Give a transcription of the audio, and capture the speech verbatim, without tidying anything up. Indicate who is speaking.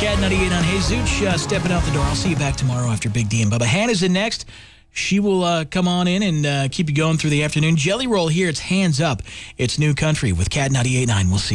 Speaker 1: Cat ninety-eight on Hey Zooch, uh, stepping out the door. I'll see you back tomorrow after Big D and Bubba. Hannah's in next. She will uh, come on in and uh, keep you going through the afternoon. Jelly Roll here. It's Hands Up. It's New Country with Cat ninety-eight point nine. We'll see you.